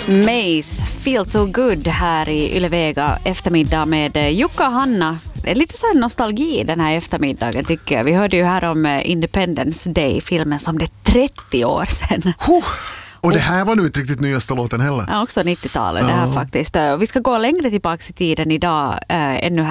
Maze, Feel So Good här i Yle-Vega eftermiddag med Jukka och Hanna. Det är lite så här nostalgi den här eftermiddagen tycker jag. Vi hörde ju här om Independence Day, filmen som det är 30 år sedan. Och det här var nu inte riktigt nyaste låten heller. Ja, också 90-talet det här faktiskt. Vi ska gå längre tillbaka i tiden idag ännu här.